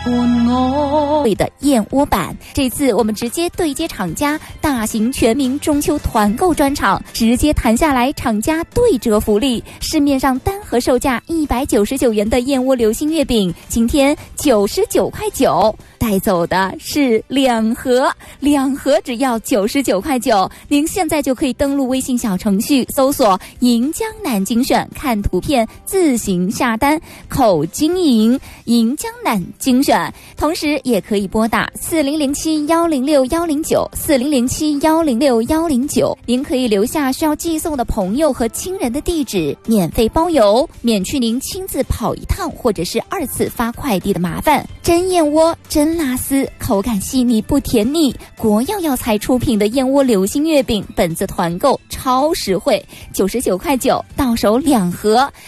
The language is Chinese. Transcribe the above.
的燕窝版，这次我们直接对接厂家，大型全民中秋团购专场，直接谈下来厂家对折福利。市面上单盒售价199元的燕窝流心月饼，今天99.9块，带走的是2盒，2盒只要99.9块。您现在就可以登录微信小程序，搜索“银江南精选”，看图片自行下单，口经营银江南精选。同时也可以拨打4007-106-109，4007-106-109，您可以留下需要寄送的朋友和亲人的地址，免费包邮，免去您亲自跑一趟或者是2次发快递的麻烦。真燕窝，真拉丝，口感细腻不甜腻，国药药材出品的燕窝流心月饼，本次团购超实惠，99.9块，到手2盒。